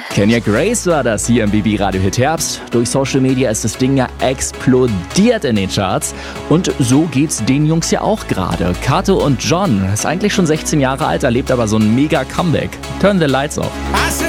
Kenya Grace war das hier im BB Radio Hit Herbst. Durch Social Media ist das Ding ja explodiert in den Charts. Und so geht's den Jungs ja auch gerade. Kato und John ist eigentlich schon 16 Jahre alt, erlebt aber so ein mega Comeback. Turn the Lights Off.